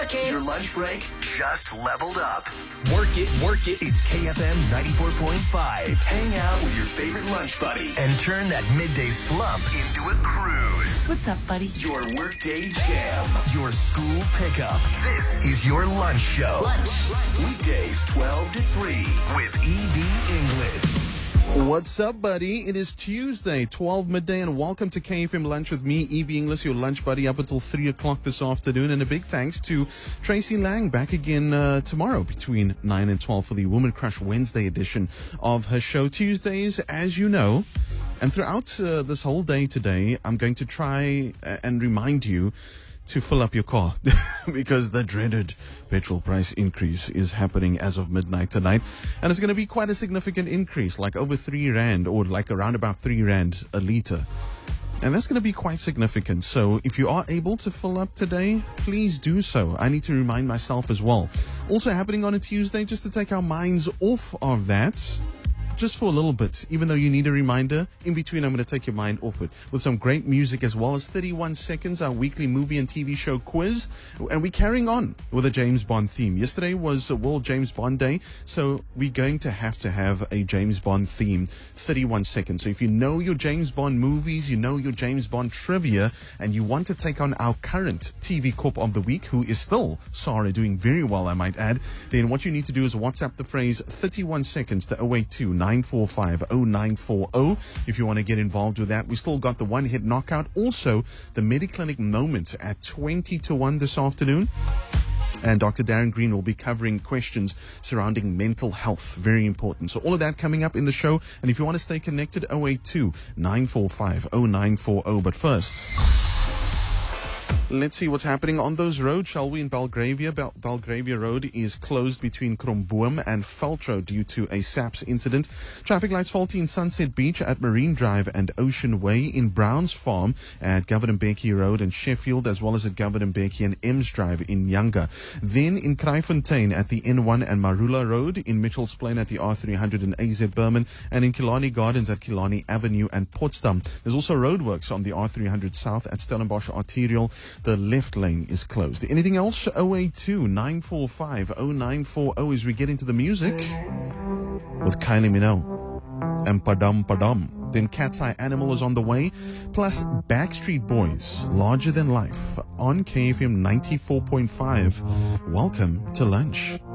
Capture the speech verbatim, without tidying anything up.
it. Your lunch break just leveled up. Work it, work it. It's K F M ninety-four point five. Hang out with your favorite lunch buddy and turn that midday slump into a cruise. What's up, buddy? Your workday jam. Your school pickup. This is your lunch show. Lunch. Weekdays twelve to three with E B Inglis. What's up, buddy? It is Tuesday, twelve midday, and welcome to K F M Lunch with me, E B Inglis, your lunch buddy, up until three o'clock this afternoon. And a big thanks to Tracy Lang, back again uh, tomorrow between nine and twelve for the Woman Crush Wednesday edition of her show. Tuesdays, as you know, and throughout uh, this whole day today, I'm going to try and remind you to fill up your car because the dreaded petrol price increase is happening as of midnight tonight. And it's going to be quite a significant increase, like over three rand or like around about three rand a litre. And that's going to be quite significant. So if you are able to fill up today, please do so. I need to remind myself as well. Also happening on a Tuesday, just to take our minds off of that, just for a little bit, even though you need a reminder, in between I'm going to take your mind off it with some great music as well as thirty-one seconds, our weekly movie and T V show quiz. And we're carrying on with a James Bond theme. Yesterday was a World James Bond Day, so we're going to have to have a James Bond theme, thirty-one seconds. So if you know your James Bond movies, you know your James Bond trivia, and you want to take on our current T V Corp of the Week, who is still Sarah, doing very well, I might add, then what you need to do is WhatsApp the phrase thirty-one seconds to oh eight two, nine four five, oh nine four oh if you want to get involved with that. We still got the one hit knockout, also the Mediclinic moment at twenty to one this afternoon. And Doctor Darren Green will be covering questions surrounding mental health. Very important. So all of that coming up in the show. And if you want to stay connected, oh eight two, nine four five, oh nine four oh. But first, let's see what's happening on those roads, shall we? In Belgravia, Bel- Belgravia Road is closed between Kromboom and Veld Road due to a S A P S incident. Traffic lights faulty in Sunset Beach at Marine Drive and Ocean Way, in Browns Farm at Governor Mbeki Road and Sheffield, as well as at Governor Mbeki and Ems Drive in Yanga. Then in Kraaifontein at the N one and Marula Road, in Mitchells Plain at the R three hundred and A Z Berman, and in Killarney Gardens at Killarney Avenue and Potsdam. There's also roadworks on the R three hundred South at Stellenbosch Arterial. The left lane is closed. Anything else? oh eight two, nine four five, oh nine four oh as we get into the music with Kylie Minogue and Padam Padam. Then Cat's Eye Animal is on the way, plus Backstreet Boys, Larger Than Life on K F M ninety-four point five. Welcome to lunch.